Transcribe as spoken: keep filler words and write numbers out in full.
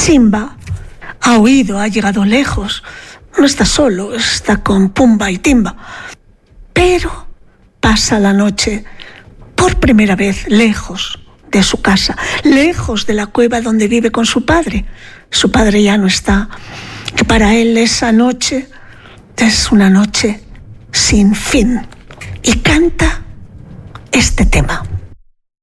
Simba ha huido, ha llegado lejos. No está solo, está con Pumba y Timba. Pero pasa la noche por primera vez lejos de su casa, lejos de la cueva donde vive con su padre. Su padre ya no está. Que para él esa noche es una noche sin fin. Y canta este tema.